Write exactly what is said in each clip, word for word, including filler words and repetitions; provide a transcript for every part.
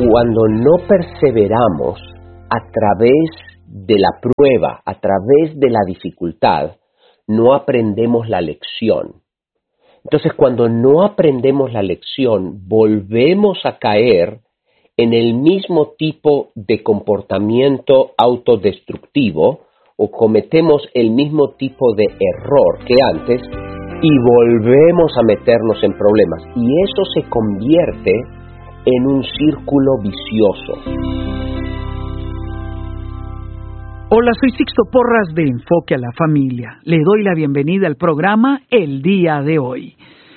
cuando no perseveramos a través de la prueba, a través de la dificultad, no aprendemos la lección. Entonces, cuando no aprendemos la lección, volvemos a caer en el mismo tipo de comportamiento autodestructivo o cometemos el mismo tipo de error que antes y volvemos a meternos en problemas. Y eso se convierte en un círculo vicioso. Hola, soy Sixto Porras de Enfoque a la Familia. Le doy la bienvenida al programa El Día de Hoy.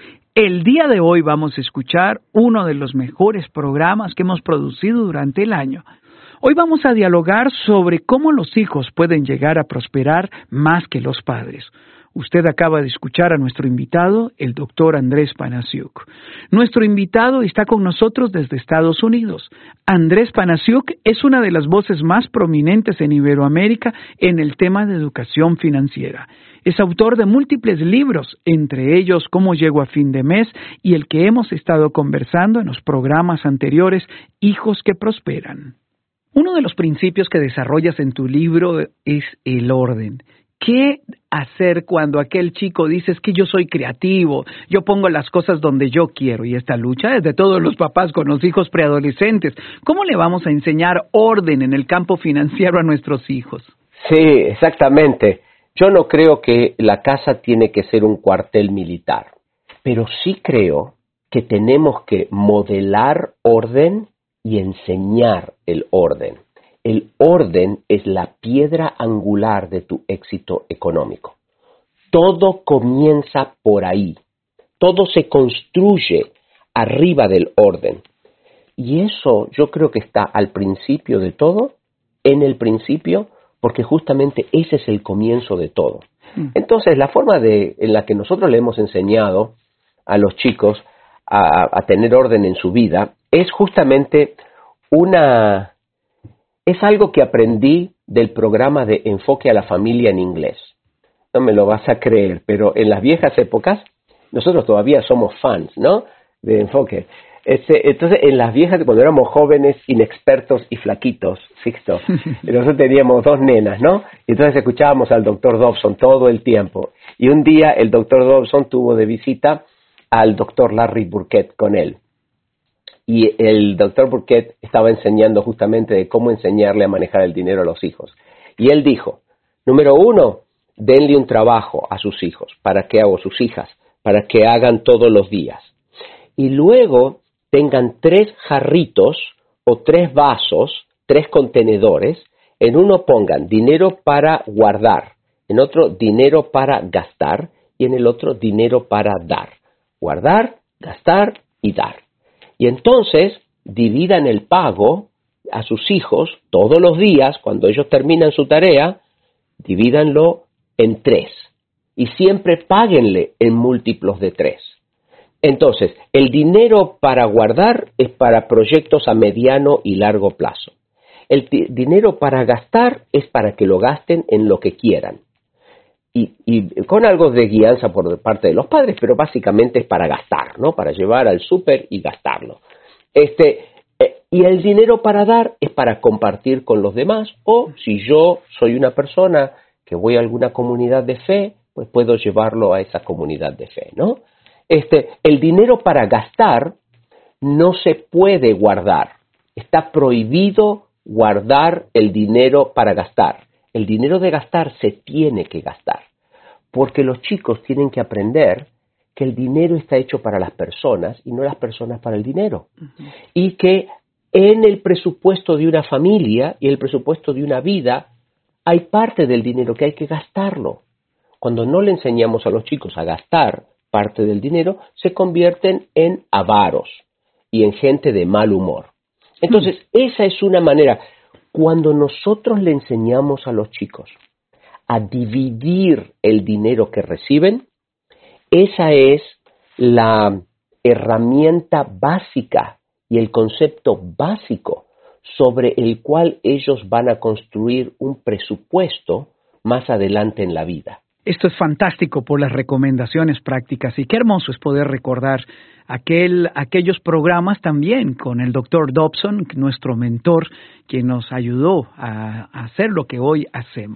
El día de hoy vamos a escuchar uno de los mejores programas que hemos producido durante el año. Hoy vamos a dialogar sobre cómo los hijos pueden llegar a prosperar más que los padres. Usted acaba de escuchar a nuestro invitado, el doctor Andrés Panasiuk. Nuestro invitado está con nosotros desde Estados Unidos. Andrés Panasiuk es una de las voces más prominentes en Iberoamérica en el tema de educación financiera. Es autor de múltiples libros, entre ellos Cómo llego a fin de mes y el que hemos estado conversando en los programas anteriores, Hijos que prosperan. Uno de los principios que desarrollas en tu libro es el orden. ¿Qué hacer cuando aquel chico dice es que yo soy creativo, yo pongo las cosas donde yo quiero? Y esta lucha es de todos los papás con los hijos preadolescentes. ¿Cómo le vamos a enseñar orden en el campo financiero a nuestros hijos? Sí, exactamente. Yo no creo que la casa tiene que ser un cuartel militar, pero sí creo que tenemos que modelar orden y enseñar el orden. El orden es la piedra angular de tu éxito económico. Todo comienza por ahí. Todo se construye arriba del orden. Y eso yo creo que está al principio de todo, en el principio, porque justamente ese es el comienzo de todo. Mm. Entonces, la forma de, en la que nosotros le hemos enseñado a los chicos a, a tener orden en su vida es justamente una... Es algo que aprendí del programa de Enfoque a la Familia en inglés. No me lo vas a creer, pero en las viejas épocas, nosotros todavía somos fans, ¿no?, de Enfoque. Este, entonces, en las viejas, cuando éramos jóvenes, inexpertos y flaquitos, Sixto, nosotros teníamos dos nenas, ¿no? Y entonces escuchábamos al doctor Dobson todo el tiempo. Y un día el doctor Dobson tuvo de visita al doctor Larry Burkett con él. Y el doctor Burkett estaba enseñando justamente de cómo enseñarle a manejar el dinero a los hijos. Y él dijo, número uno, denle un trabajo a sus hijos, para que hagan sus hijas, para que hagan todos los días. Y luego tengan tres jarritos o tres vasos, tres contenedores. En uno pongan dinero para guardar, en otro dinero para gastar y en el otro dinero para dar. Guardar, gastar y dar. Y entonces dividan el pago a sus hijos todos los días, cuando ellos terminan su tarea, divídanlo en tres. Y siempre páguenle en múltiplos de tres. Entonces, el dinero para guardar es para proyectos a mediano y largo plazo. El t- dinero para gastar es para que lo gasten en lo que quieran. Y, y con algo de guianza por parte de los padres, pero básicamente es para gastar, ¿no? Para llevar al súper y gastarlo. Este, eh, y el dinero para dar es para compartir con los demás, o si yo soy una persona que voy a alguna comunidad de fe, pues puedo llevarlo a esa comunidad de fe, ¿no? Este, el dinero para gastar no se puede guardar. Está prohibido guardar el dinero para gastar. El dinero de gastar se tiene que gastar, porque los chicos tienen que aprender que el dinero está hecho para las personas y no las personas para el dinero. Uh-huh. Y que en el presupuesto de una familia y el presupuesto de una vida hay parte del dinero que hay que gastarlo. Cuando no le enseñamos a los chicos a gastar parte del dinero, se convierten en avaros y en gente de mal humor. Entonces, uh-huh. esa es una manera. Cuando nosotros le enseñamos a los chicos a dividir el dinero que reciben, esa es la herramienta básica y el concepto básico sobre el cual ellos van a construir un presupuesto más adelante en la vida. Esto es fantástico por las recomendaciones prácticas y qué hermoso es poder recordar aquel, aquellos programas también con el doctor Dobson, nuestro mentor, quien nos ayudó a, a hacer lo que hoy hacemos.